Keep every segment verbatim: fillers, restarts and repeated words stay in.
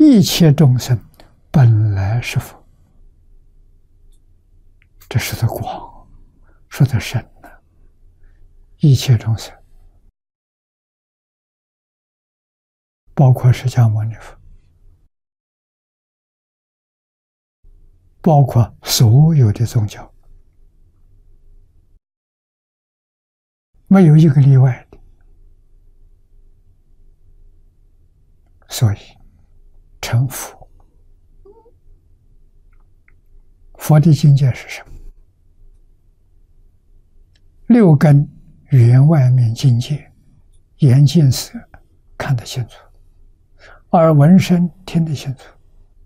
一切众生本来是佛。这说的广，说的深呢。一切众生，包括释迦牟尼佛，包括所有的宗教，没有一个例外的。所以成佛，佛的境界是什么？六根缘外面境界，眼见色看得清楚，耳闻声听得清楚，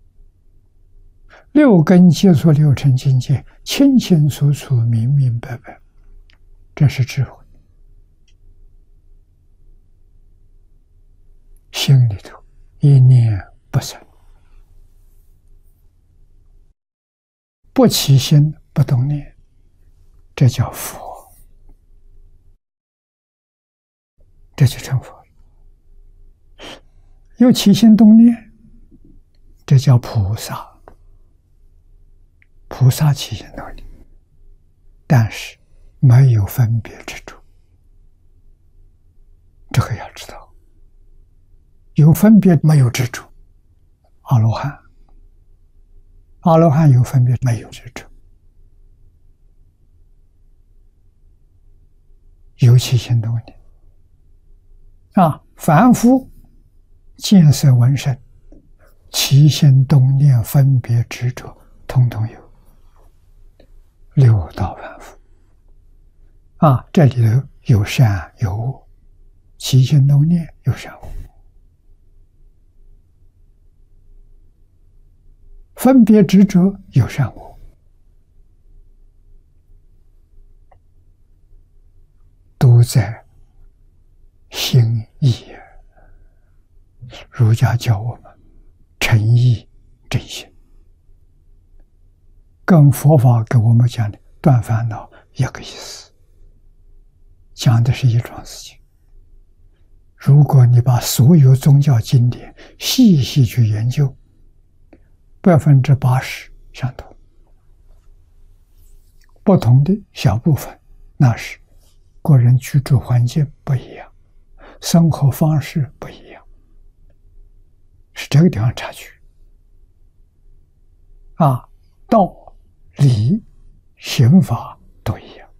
六根接触六尘境界，清清楚楚、明明白白，这是智慧。心里头一念不生，不起心不动念，这叫佛。这就成佛了。有起心动念，这叫菩萨。菩萨起心动念，但是没有分别执着，这个要知道。有分别没有执着，阿罗汉，阿罗汉有分别没有执着，有起心动念。啊，凡夫见色闻声，起心动念、分别执着，统统有。六道凡夫，啊，这里头有善有恶，起心动念有善恶，分别执着有善恶，都在心意。儒家教我们诚意正心，跟佛法给我们讲的断烦恼一个意思，讲的是一桩事情。如果你把所有宗教经典细细去研究，百分之八十相同，不同的小部分，那是个人居住环境不一样，生活方式不一样，是这个地方差距。啊，道、理、刑法都一样，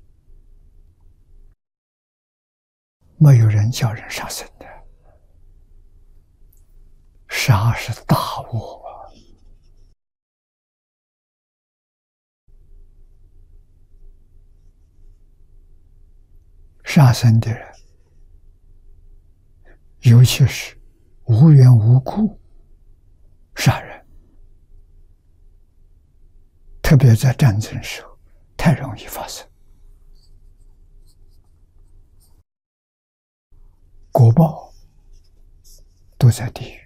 没有人叫人杀生的，杀是大恶啊！杀生的人，尤其是无缘无故杀人，特别在战争时候，太容易发生，果报都在地狱。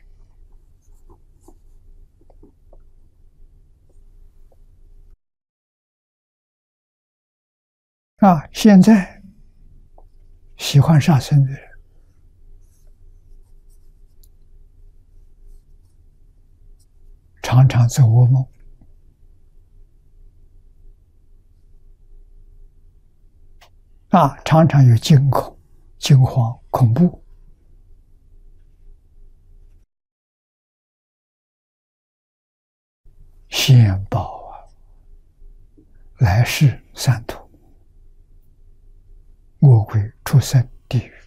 啊，现在喜欢杀生的人，常常做噩梦，啊，常常有惊恐、惊慌、恐怖，现报啊，来世三途，恶鬼、畜生、地狱。